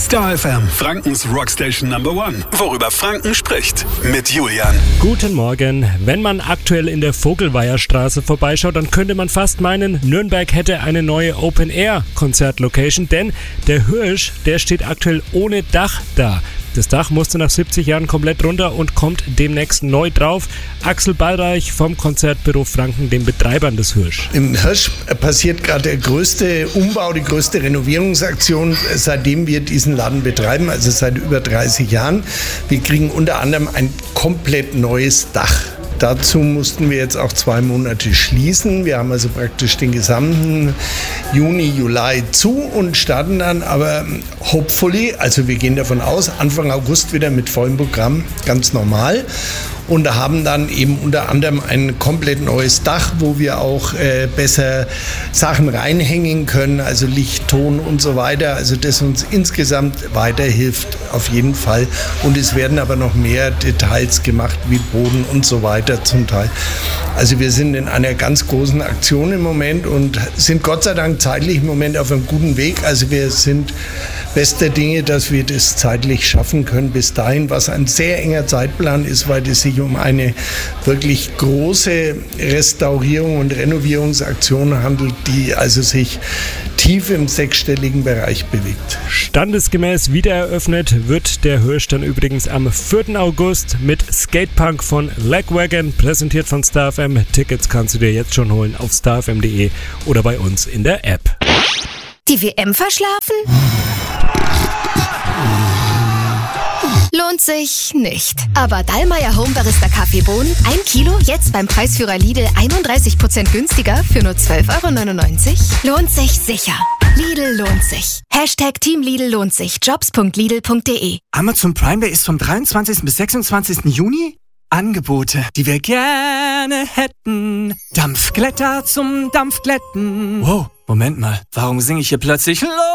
Star FM, Frankens Rockstation Number One. Worüber Franken spricht. Mit Julian. Guten Morgen. Wenn man aktuell in der Vogelweierstraße vorbeischaut, dann könnte man fast meinen, Nürnberg hätte eine neue Open-Air-Konzert-Location, denn der Hirsch, der steht aktuell ohne Dach da. Das Dach musste nach 70 Jahren komplett runter und kommt demnächst neu drauf. Axel Ballreich vom Konzertbüro Franken, den Betreibern des Hirsch. Im Hirsch passiert gerade der größte Umbau, die größte Renovierungsaktion, seitdem wir diesen Laden betreiben, also seit über 30 Jahren. Wir kriegen unter anderem ein komplett neues Dach. Dazu mussten wir jetzt auch 2 Monate schließen. Wir haben also praktisch den gesamten Juni, Juli zu und starten dann aber hopefully, also wir gehen davon aus, Anfang August wieder mit vollem Programm, ganz normal. Und haben dann eben unter anderem ein komplett neues Dach, wo wir auch besser Sachen reinhängen können, also Licht, Ton und so weiter. Also das uns insgesamt weiterhilft auf jeden Fall. Und es werden aber noch mehr Details gemacht, wie Boden und so weiter zum Teil. Also wir sind in einer ganz großen Aktion im Moment und sind Gott sei Dank zeitlich im Moment auf einem guten Weg. Also wir sind bester Dinge, dass wir das zeitlich schaffen können bis dahin, was ein sehr enger Zeitplan ist, weil es sich um eine wirklich große Restaurierung und Renovierungsaktion handelt, die also sich tief im 6-stelligen Bereich bewegt. Standesgemäß wieder eröffnet wird der Hirsch dann übrigens am 4. August mit Skatepunk von Lagwagon, präsentiert von Star FM. Tickets kannst du dir jetzt schon holen auf starfm.de oder bei uns in der App. Die WM verschlafen? Lohnt sich nicht. Aber Dallmayr Home Barista Kaffeebohnen, 1 Kilo, jetzt beim Preisführer Lidl 31% günstiger für nur 12,99 €. Lohnt sich sicher. Lidl lohnt sich. Hashtag Team Lidl lohnt sich. Jobs.lidl.de. Amazon Prime Day ist vom 23. bis 26. Juni? Angebote, die wir gerne hätten. Dampfglätter zum Dampfglätten. Wow, Moment mal, warum singe ich hier plötzlich